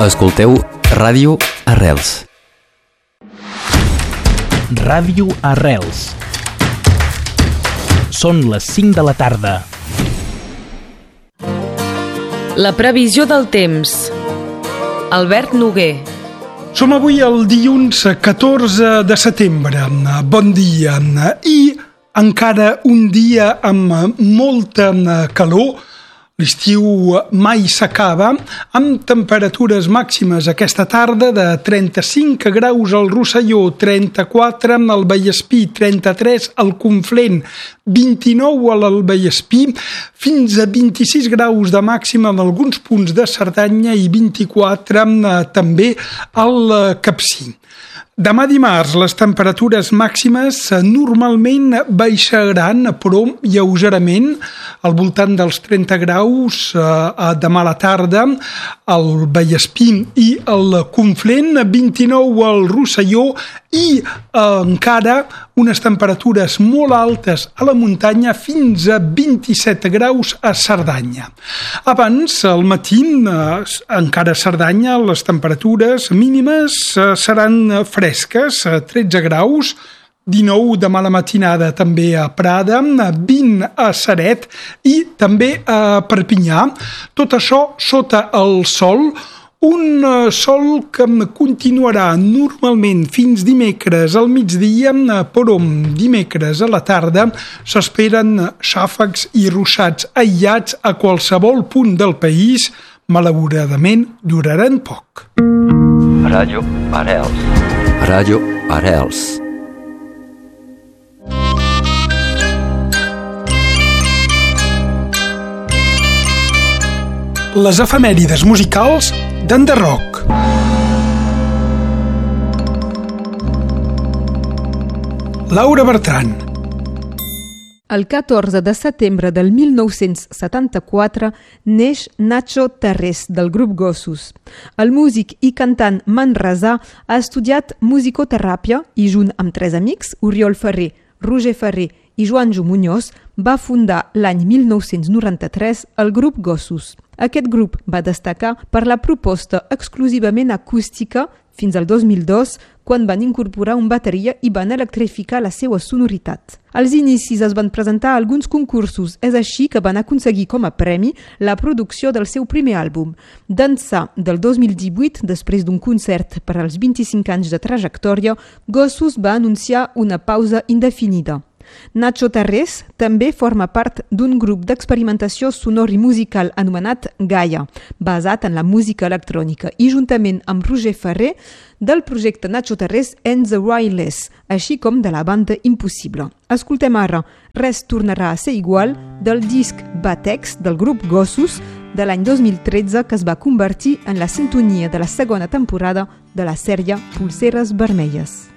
Escolteu Ràdio Arrels. Ràdio Arrels. Són les 5 de la tarda. La previsió del temps. Albert Noguer. Som avui el dilluns 14 de setembre. Bon dia. I encara un dia amb molta calor. L'estiu mai s'acaba, amb temperatures màximes aquesta tarda de 35 graus al Rosselló, 34 al Vallespí, 33 al Conflent, 29 a l'Albaiespí, fins a 26 graus de màxima en alguns punts de Cerdanya i 24 també al Capcir. Demà dimarts les temperatures màximes normalment baixaran, però lleugerament, al voltant dels 30 graus demà a la tarda, al Vallespí i al Conflent, 29 al Rosselló i encara unes temperatures molt altes a la muntanya, fins a 27 graus a Cerdanya. Abans, al matí, encara a Cerdanya, les temperatures mínimes seran fresques, 13 graus, 19 demà a la matinada també a Prada, 20 a Ceret i també a Perpinyà. Tot això sota el sol, un sol que continuarà normalment fins dimecres al migdia, però dimecres a la tarda s'esperen xàfecs i ruixats aïllats a qualsevol punt del país. Malauradament duraran poc. Ràdio Arrels. Ràdio Arrels. Les efemèrides musicals d'Enderroc. Laura Bertran. El 14 de setembre del 1974 neix Nacho Tarrés, del grup Gossos. El músic i cantant manresà ha estudiat musicoteràpia i, junt amb 3 amics, Oriol Ferrer, Roger Ferrer i Joanjo Muñoz, va fundar l'any 1993 el grup Gossos. Aquest grup va destacar per la proposta exclusivament acústica fins al 2002, quan van incorporar un bateria i van electrificar la seva sonoritat. Als inicis es van presentar alguns concursos, és així que van aconseguir com a premi la producció del seu primer àlbum. D'ençà del 2018, després d'un concert per als 25 anys de trajectòria, Gossos va anunciar una pausa indefinida. Nacho Tarrés també forma part d'un grup d'experimentació sonor i musical anomenat Gaia, basat en la música electrònica, i juntament amb Roger Ferrer, del projecte Nacho Tarrés and the Wireless, així com de la banda Impossible. Escoltem ara Res tornarà a ser igual, del disc Batex del grup Gossos de l'any 2013, que es va convertir en la sintonia de la segona temporada de la sèrie Polseres Vermelles.